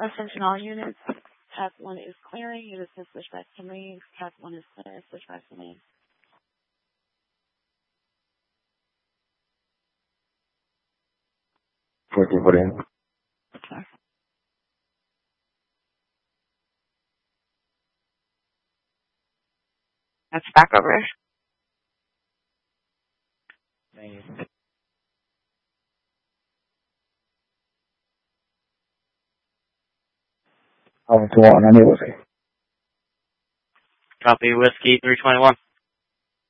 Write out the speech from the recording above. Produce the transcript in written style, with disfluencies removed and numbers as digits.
Attention all units. Path 1 is clearing. Units can switch back to me. Path 1 is clearing. Switch back to me. Okay. That's back over. Copy, Whiskey 321.